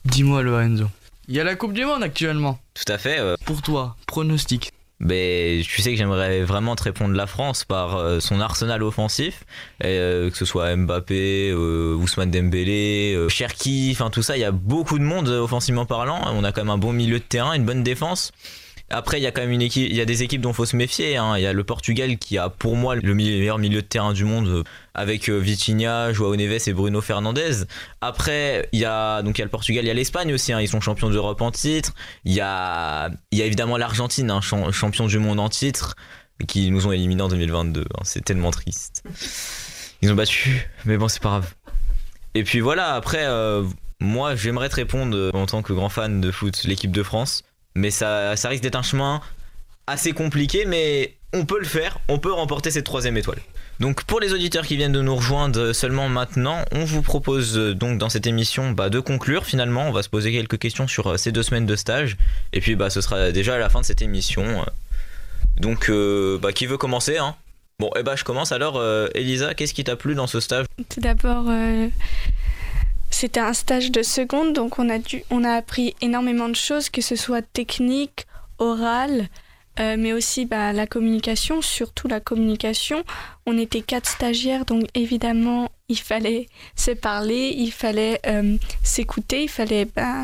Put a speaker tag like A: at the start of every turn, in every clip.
A: Dis-moi Lorenzo, il y a la Coupe du Monde actuellement.
B: Tout à fait.
A: Pour toi, pronostic.
B: Tu sais que j'aimerais vraiment te répondre la France par son arsenal offensif, que ce soit Mbappé, Ousmane Dembélé, Cherki, enfin tout ça, il y a beaucoup de monde offensivement parlant. On a quand même un bon milieu de terrain, une bonne défense. Après, il y a quand même il y a des équipes dont il faut se méfier. Il y a le Portugal qui a pour moi le meilleur milieu de terrain du monde avec Vitinha, João Neves et Bruno Fernandes. Après, il y a le Portugal, il y a l'Espagne aussi. Ils sont champions d'Europe en titre. Il y a évidemment l'Argentine, champion du monde en titre, qui nous ont éliminés en 2022. C'est tellement triste. Ils ont battu, mais bon, c'est pas grave. Et puis voilà, après, moi, j'aimerais te répondre en tant que grand fan de foot, l'équipe de France. Mais ça risque d'être un chemin assez compliqué, mais on peut le faire, on peut remporter cette 3e étoile. Donc pour les auditeurs qui viennent de nous rejoindre seulement maintenant, on vous propose donc dans cette émission de conclure finalement. On va se poser quelques questions sur ces 2 semaines de stage, et puis ce sera déjà à la fin de cette émission. Donc qui veut commencer hein? Bon, je commence alors. Elisa, qu'est-ce qui t'a plu dans ce stage?
C: Tout d'abord... C'était un stage de seconde, donc on a appris énormément de choses, que ce soit technique, orale, mais aussi la communication, surtout la communication. On était 4 stagiaires, donc évidemment, il fallait se parler, il fallait s'écouter, il fallait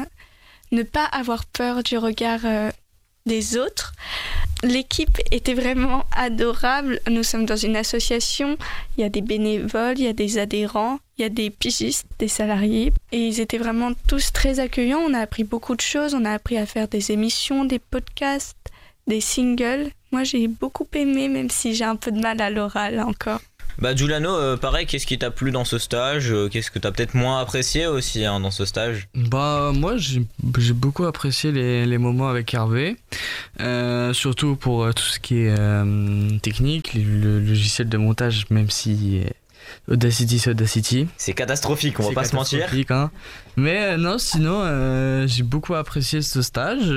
C: ne pas avoir peur du regard des autres. L'équipe était vraiment adorable. Nous sommes dans une association, il y a des bénévoles, il y a des adhérents, il y a des pigistes, des salariés. Et ils étaient vraiment tous très accueillants. On a appris beaucoup de choses. On a appris à faire des émissions, des podcasts, des singles. Moi, j'ai beaucoup aimé, même si j'ai un peu de mal à l'oral encore.
B: Giuliano, pareil, qu'est-ce qui t'a plu dans ce stage? Qu'est-ce que t'as peut-être moins apprécié aussi dans ce stage?
A: Moi j'ai beaucoup apprécié les moments avec Hervé, surtout pour tout ce qui est technique, le logiciel de montage, même si Audacity c'est Audacity.
B: C'est catastrophique, on va pas se mentir.
A: Hein. Mais non, sinon j'ai beaucoup apprécié ce stage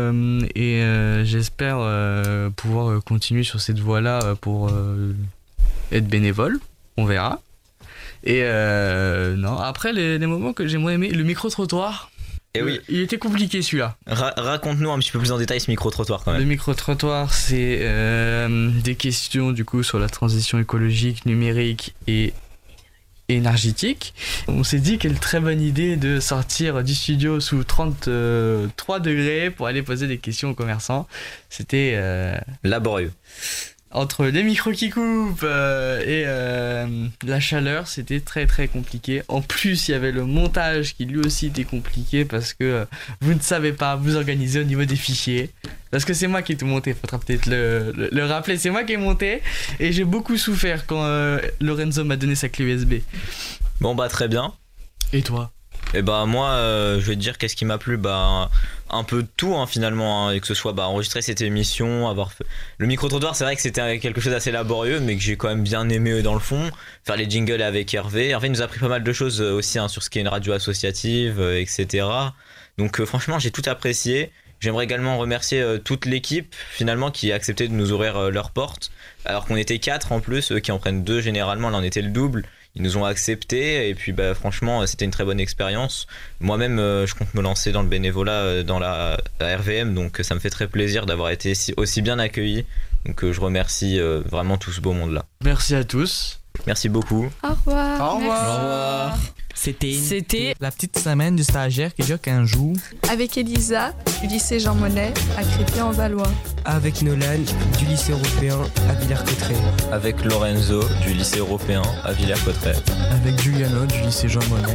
A: et j'espère pouvoir continuer sur cette voie-là pour... être bénévole, on verra. Et non, après les moments que j'ai moins aimé, le micro-trottoir.
B: Et oui.
A: Il était compliqué celui-là.
B: Raconte-nous un petit peu plus en détail ce micro-trottoir quand même.
A: Le micro-trottoir, c'est des questions du coup sur la transition écologique, numérique et énergétique. On s'est dit quelle très bonne idée de sortir du studio sous 33 degrés pour aller poser des questions aux commerçants. C'était
B: laborieux.
A: Entre les micros qui coupent et la chaleur, c'était très très compliqué. En plus, il y avait le montage qui lui aussi était compliqué parce que vous ne savez pas vous organiser au niveau des fichiers. Parce que c'est moi qui ai tout monté, faudra peut-être le rappeler, c'est moi qui ai monté. Et j'ai beaucoup souffert quand Lorenzo m'a donné sa clé USB.
B: Bon très bien.
A: Et toi?
B: Et moi je vais te dire qu'est-ce qui m'a plu, un peu de tout finalement, et que ce soit enregistrer cette émission, avoir fait... le micro-trottoir, c'est vrai que c'était quelque chose d'assez laborieux mais que j'ai quand même bien aimé dans le fond, faire les jingles avec Hervé. Hervé nous a appris pas mal de choses aussi sur ce qui est une radio associative, etc. Donc franchement j'ai tout apprécié. J'aimerais également remercier toute l'équipe finalement qui a accepté de nous ouvrir leurs portes, alors qu'on était 4 en plus, eux qui en prennent 2 généralement, là on était le double. Ils nous ont accepté et puis franchement c'était une très bonne expérience. Moi-même je compte me lancer dans le bénévolat dans la RVM, donc ça me fait très plaisir d'avoir été aussi bien accueilli. Donc je remercie vraiment tout ce beau monde-là.
A: Merci à tous.
B: Merci beaucoup.
C: Au revoir.
A: Au revoir.
B: Au revoir.
D: C'était la petite semaine du stagiaire qui dure 15 jours.
C: Avec Elisa, du lycée Jean Monnet, à Crépy-en-Valois.
D: Avec Nolan, du lycée européen à Villers-Cotterêts.
B: Avec Lorenzo, du lycée européen à Villers-Cotterêts.
D: Avec Giuliano, du lycée Jean Monnet.